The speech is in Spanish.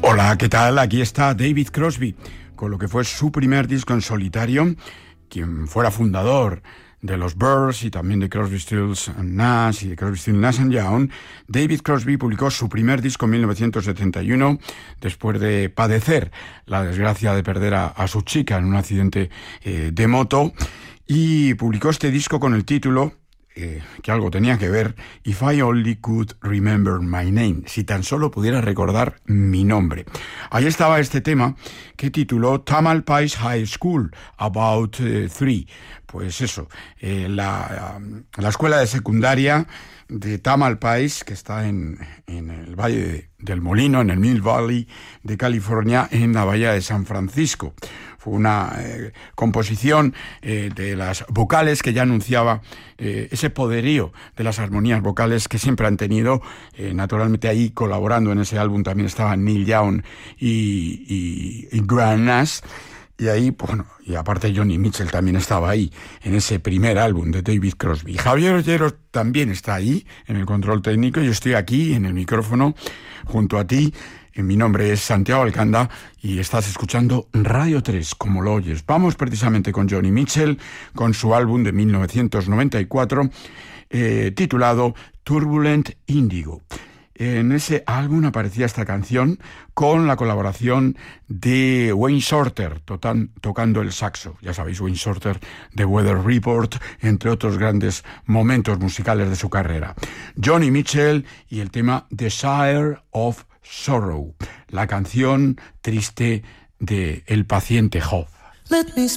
Hola, ¿qué tal? Aquí está David Crosby, con lo que fue su primer disco en solitario, quien fuera fundador de los Byrds y también de Crosby, Stills Nash y de Crosby, Stills Nash Young. David Crosby publicó su primer disco en 1971 después de padecer la desgracia de perder a su chica en un accidente de moto, y publicó este disco con el título que algo tenía que ver: If I Only Could Remember My Name, si tan solo pudiera recordar mi nombre. Ahí estaba este tema que tituló Tamalpais High School, About 3. Pues eso, la escuela de secundaria de Tamalpais, que está en el Valle del Molino, en el Mill Valley de California, en la Bahía de San Francisco. Fue una composición de las vocales que ya anunciaba ese poderío de las armonías vocales que siempre han tenido. Naturalmente ahí colaborando en ese álbum también estaban Neil Young y Grant Nash. Y ahí, bueno, y aparte Johnny Mitchell también estaba ahí, en ese primer álbum de David Crosby. Javier Ollero también está ahí, en el control técnico. Yo estoy aquí, en el micrófono, junto a ti. Mi nombre es Santiago Alcanda y estás escuchando Radio 3, como lo oyes. Vamos precisamente con Johnny Mitchell, con su álbum de 1994, titulado Turbulent Indigo. En ese álbum aparecía esta canción con la colaboración de Wayne Shorter tocando el saxo. Ya sabéis, Wayne Shorter de Weather Report, entre otros grandes momentos musicales de su carrera. Johnny Mitchell y el tema Desire of Sorrow, la canción triste de El paciente Job. Let me